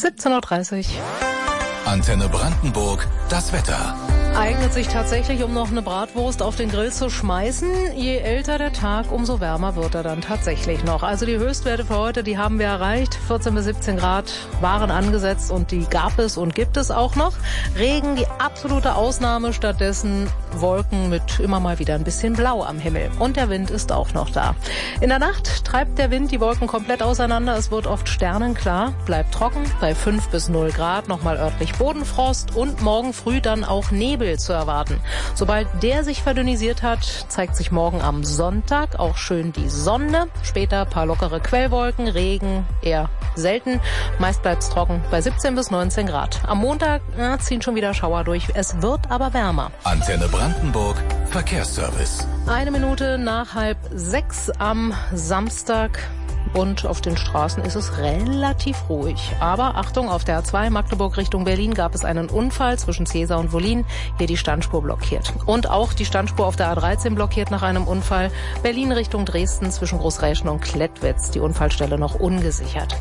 17:30 Uhr. Antenne Brandenburg, das Wetter. Eignet sich tatsächlich, um noch eine Bratwurst auf den Grill zu schmeißen. Je älter der Tag, umso wärmer wird er dann tatsächlich noch. Also die Höchstwerte für heute, die haben wir erreicht. 14 bis 17 Grad waren angesetzt und die gab es und gibt es auch noch. Regen, die absolute Ausnahme, stattdessen Wolken mit immer mal wieder ein bisschen Blau am Himmel. Und der Wind ist auch noch da. In der Nacht treibt der Wind die Wolken komplett auseinander. Es wird oft sternenklar, bleibt trocken bei 5 bis 0 Grad, nochmal örtlich Bodenfrost und morgen früh dann auch Nebel zu erwarten. Sobald der sich verdünnisiert hat, zeigt sich morgen am Sonntag auch schön die Sonne. Später ein paar lockere Quellwolken, Regen eher selten. Meist bleibt es trocken bei 17 bis 19 Grad. Am Montag ziehen schon wieder Schauer durch. Es wird aber wärmer. Antenne Brandenburg, Verkehrsservice. 1 Minute nach 5:30 am Samstag. Und auf den Straßen ist es relativ ruhig. Aber Achtung, auf der A2 Magdeburg Richtung Berlin gab es einen Unfall zwischen Cäsar und Wollin. Hier die Standspur blockiert. Und auch die Standspur auf der A13 blockiert nach einem Unfall. Berlin Richtung Dresden zwischen Großräschen und Klettwitz. Die Unfallstelle noch ungesichert.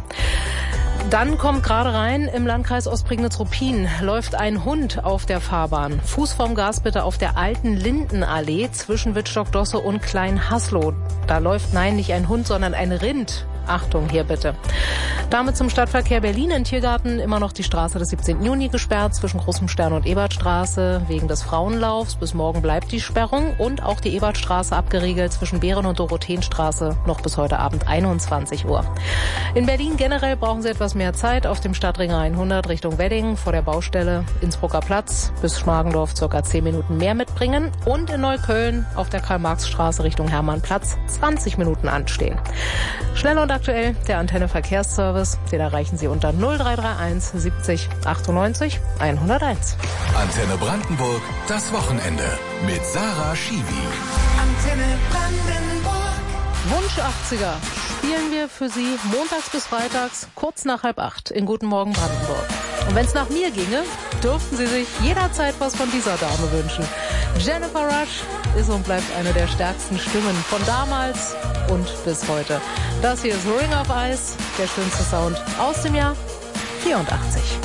Dann kommt gerade rein, im Landkreis Ostprignitz-Ruppin läuft ein Hund auf der Fahrbahn. Fuß vorm Gas bitte auf der alten Lindenallee zwischen Wittstock-Dosse und Klein-Haslow. Da läuft, nein, nicht ein Hund, sondern ein Rind. Achtung, hier bitte. Damit zum Stadtverkehr Berlin in Tiergarten immer noch die Straße des 17. Juni gesperrt zwischen Großem Stern und Ebertstraße wegen des Frauenlaufs. Bis morgen bleibt die Sperrung und auch die Ebertstraße abgeriegelt zwischen Behren- und Dorotheenstraße noch bis heute Abend 21 Uhr. In Berlin generell brauchen Sie etwas mehr Zeit auf dem Stadtring 100 Richtung Wedding vor der Baustelle Innsbrucker Platz bis Schmargendorf circa 10 Minuten mehr mitbringen und in Neukölln auf der Karl-Marx-Straße Richtung Hermannplatz 20 Minuten anstehen. Schnell und aktuell der Antenne Verkehrsservice, den erreichen Sie unter 0331 70 98 101. Antenne Brandenburg, das Wochenende mit Sarah Schiwi. Antenne Brandenburg. Wunsch 80er spielen wir für Sie montags bis freitags kurz nach 7:30 in Guten Morgen Brandenburg. Und wenn es nach mir ginge, dürften Sie sich jederzeit was von dieser Dame wünschen. Jennifer Rush ist und bleibt eine der stärksten Stimmen von damals und bis heute. Das hier ist Ring of Ice, der schönste Sound aus dem Jahr 84.